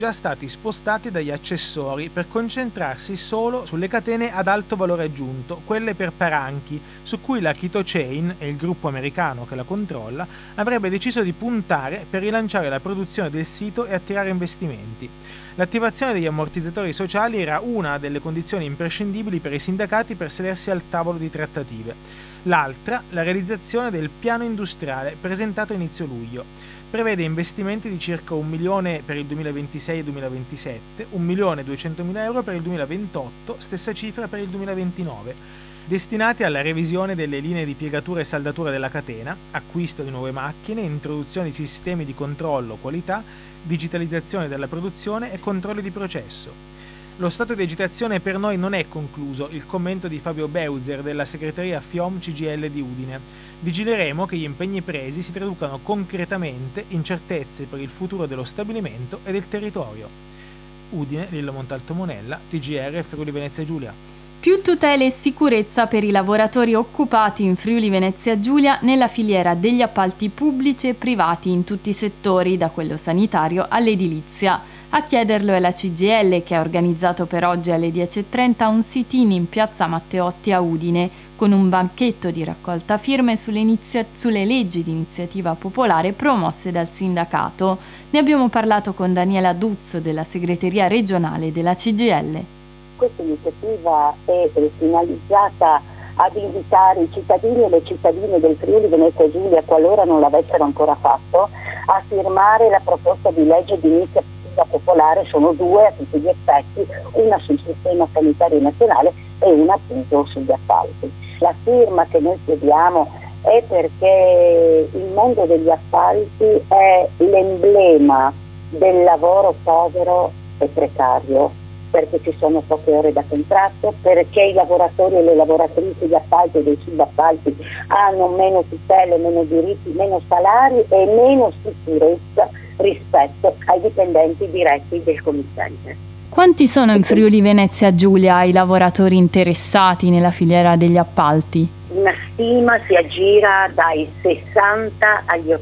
già stati spostati dagli accessori per concentrarsi solo sulle catene ad alto valore aggiunto, quelle per paranchi, su cui la Kito Chain e il gruppo americano che la controlla avrebbe deciso di puntare per rilanciare la produzione del sito e attirare investimenti. L'attivazione degli ammortizzatori sociali era una delle condizioni imprescindibili per i sindacati per sedersi al tavolo di trattative. L'altra, la realizzazione del piano industriale presentato a inizio luglio. Prevede investimenti di circa 1 milione per il 2026 e 2027, 1.200.000 euro per il 2028, stessa cifra per il 2029, destinati alla revisione delle linee di piegatura e saldatura della catena, acquisto di nuove macchine, introduzione di sistemi di controllo qualità, digitalizzazione della produzione e controlli di processo. Lo stato di agitazione per noi non è concluso, il commento di Fabio Beuzer della segreteria FIOM CGIL di Udine. Vigileremo che gli impegni presi si traducano concretamente in certezze per il futuro dello stabilimento e del territorio. Udine, Lillo Montalto Monella, TGR Friuli Venezia Giulia. Più tutele e sicurezza per i lavoratori occupati in Friuli Venezia Giulia nella filiera degli appalti pubblici e privati in tutti i settori, da quello sanitario all'edilizia. A chiederlo è la CGIL, che ha organizzato per oggi alle 10:30 un sit-in in piazza Matteotti a Udine, con un banchetto di raccolta firme sulle leggi di iniziativa popolare promosse dal sindacato. Ne abbiamo parlato con Daniela Duz della segreteria regionale della CGIL. Questa iniziativa è finalizzata ad invitare i cittadini e le cittadine del Friuli Venezia Giulia, qualora non l'avessero ancora fatto, a firmare la proposta di legge di iniziativa popolare. Sono due a tutti gli effetti, una sul sistema sanitario nazionale e una appunto sugli appalti. La firma che noi chiediamo è perché il mondo degli appalti è l'emblema del lavoro povero e precario, perché ci sono poche ore da contratto, perché i lavoratori e le lavoratrici di appalti e dei subappalti hanno meno tutele, meno diritti, meno salari e meno sicurezza rispetto ai dipendenti diretti del committente. Quanti sono in Friuli Venezia Giulia i lavoratori interessati nella filiera degli appalti? Una stima si aggira dai 60 agli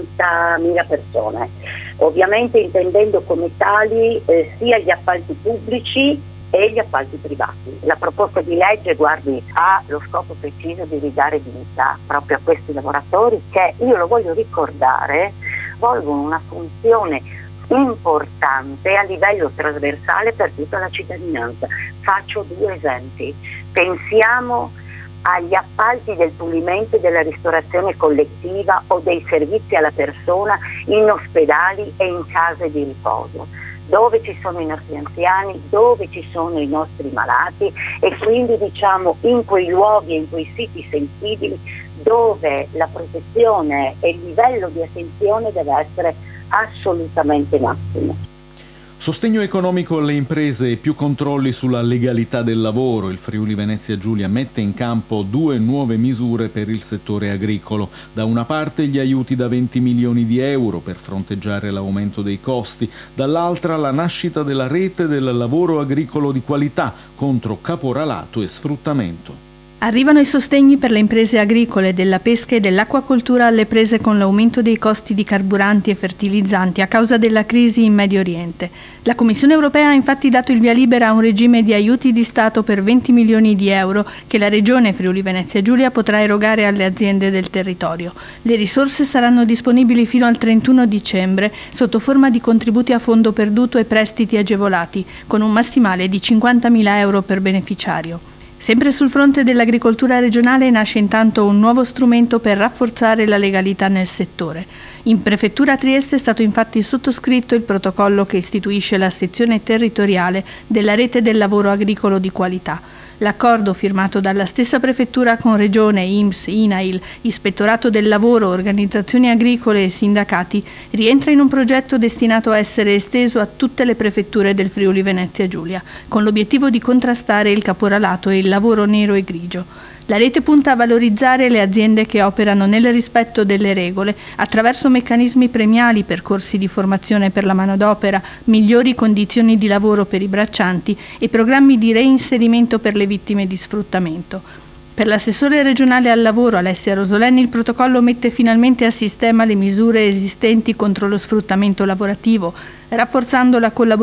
80.000 persone, ovviamente intendendo come tali sia gli appalti pubblici e gli appalti privati. La proposta di legge, guardi, ha lo scopo preciso di ridare dignità proprio a questi lavoratori che, io lo voglio ricordare, svolgono una funzione importante a livello trasversale per tutta la cittadinanza. Faccio due esempi. Pensiamo agli appalti del pulimento e della ristorazione collettiva o dei servizi alla persona in ospedali e in case di riposo, dove ci sono i nostri anziani, dove ci sono i nostri malati, e quindi diciamo in quei luoghi e in quei siti sensibili dove la protezione e il livello di attenzione deve essere assolutamente massimo. Sostegno economico alle imprese e più controlli sulla legalità del lavoro. Il Friuli Venezia Giulia mette in campo 2 nuove misure per il settore agricolo. Da una parte gli aiuti da 20 milioni di euro per fronteggiare l'aumento dei costi, dall'altra la nascita della rete del lavoro agricolo di qualità contro caporalato e sfruttamento. Arrivano i sostegni per le imprese agricole, della pesca e dell'acquacoltura alle prese con l'aumento dei costi di carburanti e fertilizzanti a causa della crisi in Medio Oriente. La Commissione europea ha infatti dato il via libera a un regime di aiuti di Stato per 20 milioni di euro che la Regione Friuli Venezia Giulia potrà erogare alle aziende del territorio. Le risorse saranno disponibili fino al 31 dicembre sotto forma di contributi a fondo perduto e prestiti agevolati, con un massimale di 50.000 euro per beneficiario. Sempre sul fronte dell'agricoltura regionale nasce intanto un nuovo strumento per rafforzare la legalità nel settore. In Prefettura Trieste è stato infatti sottoscritto il protocollo che istituisce la sezione territoriale della rete del lavoro agricolo di qualità. L'accordo, firmato dalla stessa Prefettura con Regione, INPS, INAIL, Ispettorato del Lavoro, organizzazioni agricole e sindacati, rientra in un progetto destinato a essere esteso a tutte le prefetture del Friuli Venezia Giulia, con l'obiettivo di contrastare il caporalato e il lavoro nero e grigio. La rete punta a valorizzare le aziende che operano nel rispetto delle regole attraverso meccanismi premiali, percorsi di formazione per la manodopera, migliori condizioni di lavoro per i braccianti e programmi di reinserimento per le vittime di sfruttamento. Per l'assessore regionale al lavoro Alessia Rosoleni il protocollo mette finalmente a sistema le misure esistenti contro lo sfruttamento lavorativo, rafforzando la collaborazione